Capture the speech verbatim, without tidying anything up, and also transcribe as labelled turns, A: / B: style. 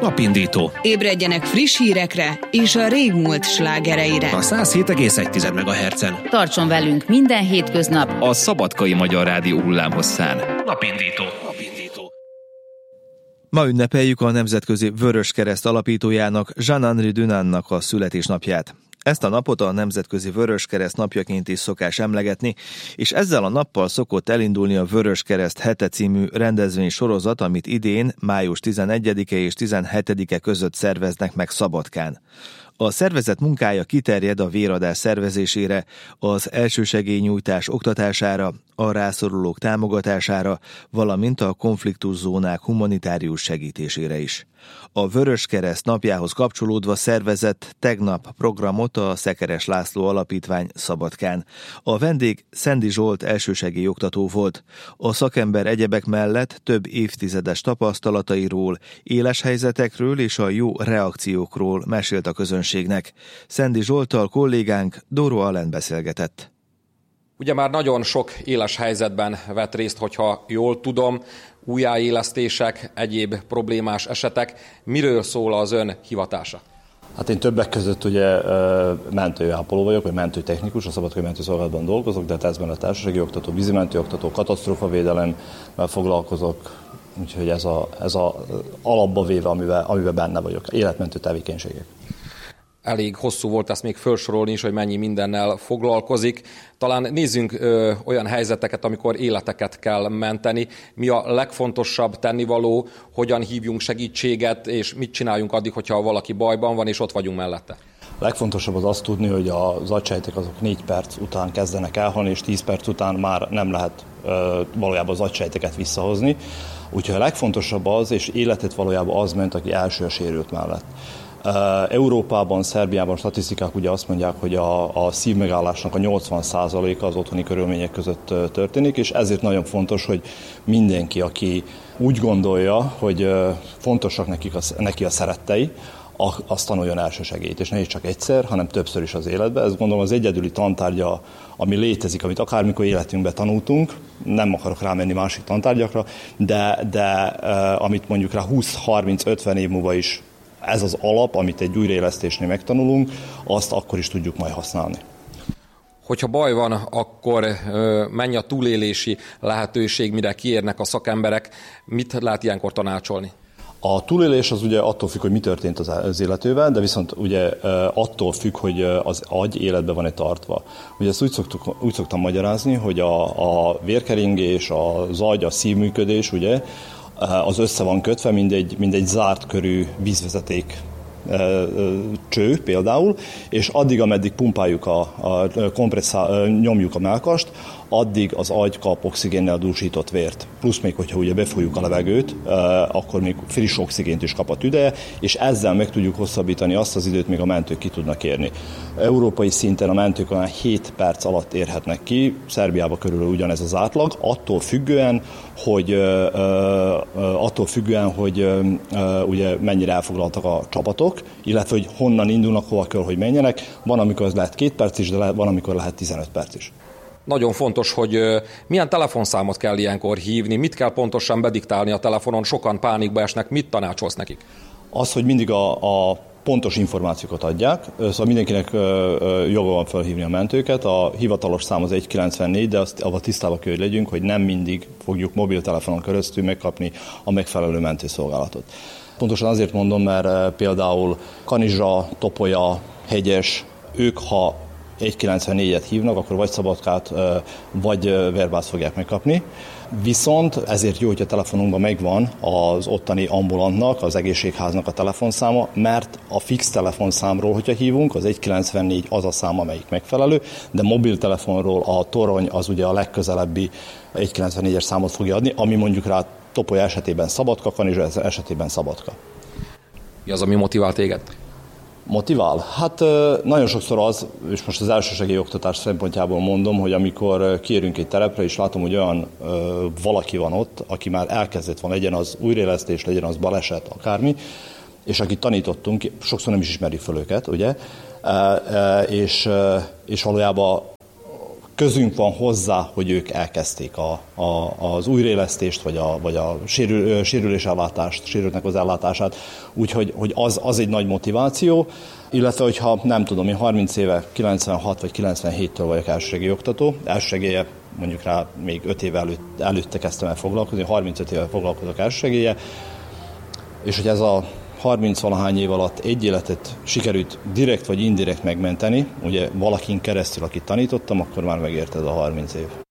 A: Napindító.
B: Ébredjenek friss hírekre és a régmúlt slágereire.
A: A száz hét egész egy megahertzen.
C: Tartson velünk minden hétköznap
D: a Szabadkai Magyar Rádió hullámhosszán.
A: Napindító. Napindító.
E: Ma ünnepeljük a Nemzetközi Vöröskereszt alapítójának, Jean-Henri Dunantnak a születésnapját. Ezt a napot a Nemzetközi Vöröskereszt napjaként is szokás emlegetni, és ezzel a nappal szokott elindulni a Vöröskereszt hete című rendezvény sorozat, amit idén május tizenegyedike és tizenhetedike között szerveznek meg Szabadkán. A szervezet munkája kiterjed a véradás szervezésére, az elsősegélynyújtás oktatására, a rászorulók támogatására, valamint a konfliktuszónák humanitárius segítésére is. A Vöröskereszt napjához kapcsolódva szervezett tegnap programot a Szekeres László Alapítvány Szabadkán. A vendég Szendi Zsolt elsősegélyoktató volt. A szakember egyebek mellett több évtizedes tapasztalatairól, éles helyzetekről és a jó reakciókról mesélt a közönségnek. Szendi Zsolttal kollégánk Dóró Allen beszélgetett.
F: Ugye már nagyon sok éles helyzetben vett részt, hogyha jól tudom, újjáélesztések, egyéb problémás esetek. Miről szól az ön hivatása?
G: Hát én többek között ugye mentőápoló vagyok, vagy mentőtechnikus, a Szabadkai Mentőszolgálatban dolgozok, de ezben a társasági oktató, vízimentőoktató, katasztrófavédelemmel foglalkozok, úgyhogy ez a, ez a alapba véve, amiben, amiben benne vagyok, életmentő tevékenységek.
F: Elég hosszú volt ezt még felsorolni is, hogy mennyi mindennel foglalkozik. Talán nézzünk ö, olyan helyzeteket, amikor életeket kell menteni. Mi a legfontosabb tennivaló, hogyan hívjunk segítséget, és mit csináljunk addig, hogyha valaki bajban van, és ott vagyunk mellette?
G: A legfontosabb az azt tudni, hogy az agysejtek azok négy perc után kezdenek elhalni, és tíz perc után már nem lehet ö, valójában az agysejteket visszahozni. Úgyhogy a legfontosabb az, és életet valójában az ment, aki első a sérült mellett. Európában, Szerbiában statisztikák ugye azt mondják, hogy a, a szívmegállásnak a nyolcvan százaléka az otthoni körülmények között történik, és ezért nagyon fontos, hogy mindenki, aki úgy gondolja, hogy fontosak nekik a, neki a szerettei, azt tanuljon elsősegélyt, és ne is csak egyszer, hanem többször is az életben. Ez gondolom az egyedüli tantárgya, ami létezik, amit akármikor életünkben tanultunk, nem akarok rámenni másik tantárgyakra, de, de amit mondjuk rá húsz, harminc, ötven év múlva is ez az alap, amit egy újraélesztésnél megtanulunk, azt akkor is tudjuk majd használni.
F: Hogyha baj van, akkor mennyi a túlélési lehetőség, mire kiérnek a szakemberek, mit lehet ilyenkor tanácsolni?
G: A túlélés az ugye attól függ, hogy mi történt az illetővel, de viszont ugye attól függ, hogy az agy életben van-e tartva. Ugye ezt úgy, szoktuk, úgy szoktam magyarázni, hogy a, a vérkeringés, az agy, a szívműködés, ugye, az össze van kötve, mint egy, mint egy zárt körű vízvezeték cső például, és addig, ameddig pumpáljuk a, a kompresszál, nyomjuk a mellkast, addig az agy kap oxigénnel dúsított vért. Plusz még, hogyha ugye befújjuk a levegőt, akkor még friss oxigént is kap a tüdeje, és ezzel meg tudjuk hosszabbítani azt az időt, míg a mentők ki tudnak érni. Európai szinten a mentők olyan hét perc alatt érhetnek ki, Szerbiában körülbelül ugyanez az átlag, attól függően, hogy, attól függően, hogy ugye mennyire elfoglaltak a csapatok, illetve hogy honnan indulnak, hova kell, hogy menjenek. Van, amikor ez lehet két perc is, de van, amikor lehet tizenöt perc is.
F: Nagyon fontos, hogy milyen telefonszámot kell ilyenkor hívni, mit kell pontosan bediktálni a telefonon, sokan pánikba esnek, mit tanácsolsz nekik?
G: Az, hogy mindig a, a pontos információkat adják, szóval mindenkinek joga van felhívni a mentőket, a hivatalos szám az egy kilencvennégy, de azt avval tisztában kell, hogy legyünk, hogy nem mindig fogjuk mobiltelefonon keresztül megkapni a megfelelő mentőszolgálatot. Pontosan azért mondom, mert például Kanizsa, Topolya, Hegyes, ők ha egy kilencvennégyet hívnak, akkor vagy Szabadkát, vagy Verbát fogják megkapni. Viszont ezért jó, hogy a telefonunkban megvan az ottani ambulantnak, az egészségháznak a telefonszáma, mert a fix telefonszámról, hogyha hívunk, az egy kilencvennégy az a szám, amelyik megfelelő, de mobiltelefonról a torony az ugye a legközelebbi egy kilencvennégyes számot fogja adni, ami mondjuk rá Topolya esetében Szabadka, Kanizsa esetében Szabadka.
F: Mi az, ami motivál téged?
G: Motivál? Hát nagyon sokszor az, és most az elsősegélyoktatás szempontjából mondom, hogy amikor kiérünk egy terepre, és látom, hogy olyan ö, valaki van ott, aki már elkezdett van, legyen az újraélesztés, legyen az baleset, akármi, és akit tanítottunk, sokszor nem is ismerjük fel őket, ugye, e, e, és, és valójában közünk van hozzá, hogy ők elkezdték a, a, az újraélesztést, vagy a, vagy a sérül, sérülésellátást, sérültnek az ellátását, úgyhogy hogy az, az egy nagy motiváció, illetve hogyha nem tudom, én harminc éve, kilencvenhat vagy kilencvenhéttől vagyok elsősegély oktató, elsősegélye mondjuk rá még öt éve előtt, előtte kezdtem el foglalkozni, harmincöt éve foglalkozok elsősegélye, és hogy ez a harminc-valahány év alatt egy életet sikerült direkt vagy indirekt megmenteni, ugye valakin keresztül, akit tanítottam, akkor már megérte ez a harminc év.